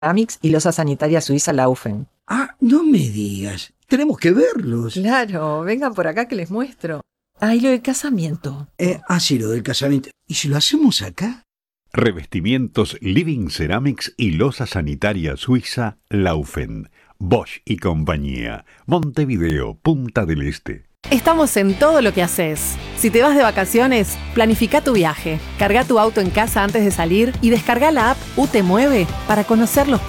Ceramics y losa sanitaria suiza Laufen. Ah, no me digas. Tenemos que verlos. Claro, vengan por acá que les muestro. Ah, y lo del casamiento. Sí, lo del casamiento. ¿Y si lo hacemos acá? Revestimientos Living Ceramics y losa sanitaria suiza Laufen. Bosch y compañía. Montevideo, Punta del Este. Estamos en todo lo que haces. Si te vas de vacaciones, planifica tu viaje. Carga tu auto en casa antes de salir y descarga la app UTE Mueve para conocer los